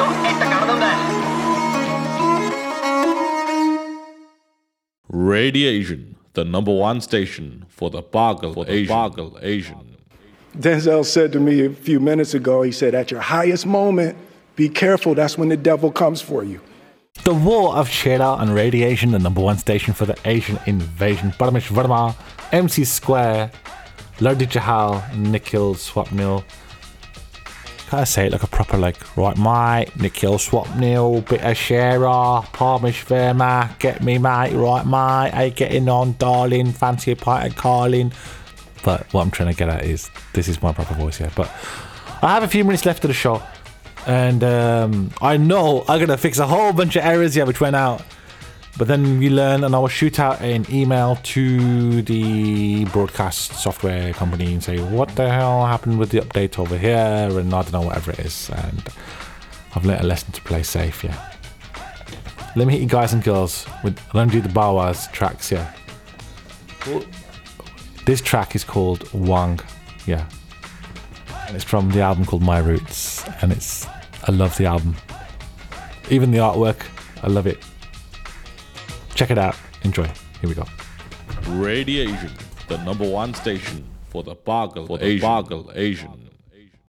Radiation, the number one station for the Bargle Asian. Denzel said to me a few minutes ago, he said, at your highest moment, be careful, that's when the devil comes for you. The War of Cheddar and Radiation, the number one station for the Asian invasion. Paramish Verma, MC Square, Lodi Jahal, Nikhil Swapnil. Can't say it like a proper, right, mate, Nikhil Swapnil, bit of Cheddar, Paramish Verma, get me, mate, right, mate, hey, getting on, darling, fancy a pint of Carlin. But what I'm trying to get at is, this is my proper voice here. But I have a few minutes left of the show. And I know I'm going to fix a whole bunch of errors here which went out. But then you learn, and I will shoot out an email to the broadcast software company and say, what the hell happened with the update over here? And I don't know, whatever it is. And I've learned a lesson to play safe, yeah. Let me hit you guys and girls with, I'm going to do the Bawas tracks here. This track is called Wang, yeah. And it's from the album called My Roots, and I love the album. Even the artwork, I love it. Check it out, enjoy. Here we go. Radiation, the number one station for the Bargle Asian.